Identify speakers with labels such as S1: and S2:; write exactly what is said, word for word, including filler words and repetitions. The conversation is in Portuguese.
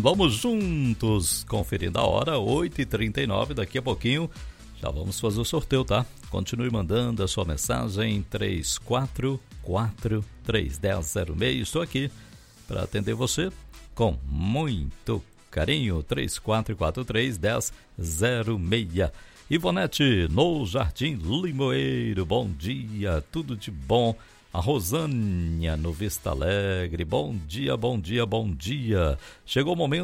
S1: vamos juntos, conferindo a hora, oito e trinta e nove, daqui a pouquinho já vamos fazer o sorteio, tá? Continue mandando a sua mensagem, três quatro quatro, três um zero zero seis, estou aqui para atender você com muito carinho, três quatro quatro três, um zero zero seis. Ivonete, no Jardim Limoeiro, bom dia, tudo de bom. A Rosânia, no Vista Alegre, bom dia, bom dia, bom dia. Chegou o momento